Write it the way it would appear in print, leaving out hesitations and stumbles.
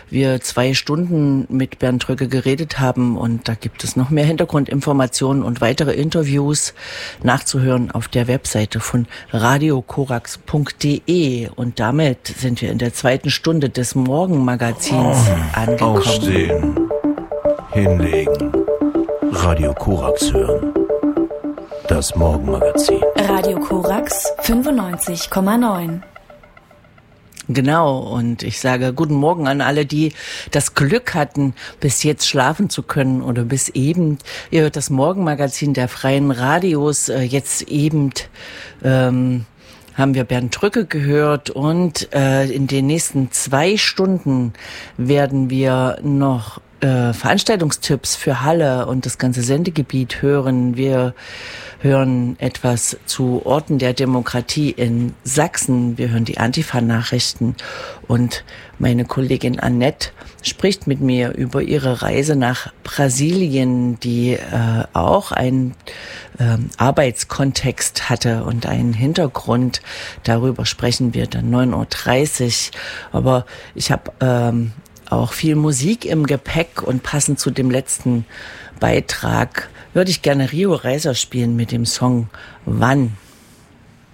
wir 2 Stunden mit Bernd Tröcke geredet haben. Und da gibt es noch mehr Hintergrundinformationen und weitere Interviews nachzuhören auf der Webseite von radiokorax.de. Und damit sind wir in der 2. Stunde des Morgenmagazins angekommen. Aufstehen, hinlegen, Radio Korax hören. Das Morgenmagazin. Radio Korax 95,9. Genau, und ich sage guten Morgen an alle, die das Glück hatten, bis jetzt schlafen zu können oder bis eben. Ihr hört das Morgenmagazin der Freien Radios. Jetzt eben haben wir Bernd Tröcke gehört und in den nächsten 2 Stunden werden wir noch Veranstaltungstipps für Halle und das ganze Sendegebiet hören. Wir hören etwas zu Orten der Demokratie in Sachsen. Wir hören die Antifa-Nachrichten und meine Kollegin Annette spricht mit mir über ihre Reise nach Brasilien, die auch einen Arbeitskontext hatte und einen Hintergrund. Darüber sprechen wir dann 9:30 Uhr. Aber ich habe auch viel Musik im Gepäck und passend zu dem letzten Beitrag würde ich gerne Rio Reiser spielen mit dem Song Wann.